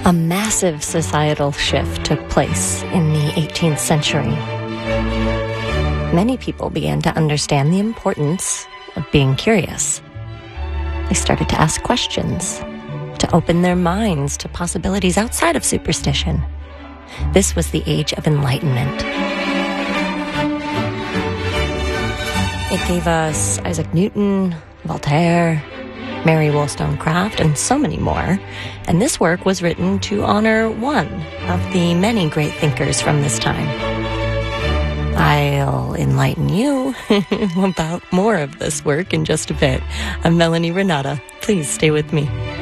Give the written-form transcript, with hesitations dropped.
A massive societal shift took place in the 18th century. Many people began to understand the importance of being curious. They started to ask questions, to open their minds to possibilities outside of superstition. This was the Age of Enlightenment. It gave us Isaac Newton, Voltaire, Mary Wollstonecraft, and so many more. And this work was written to honor one of the many great thinkers from this time. I'll enlighten you about more of this work in just a bit. I'm Melanie Renata. Please stay with me.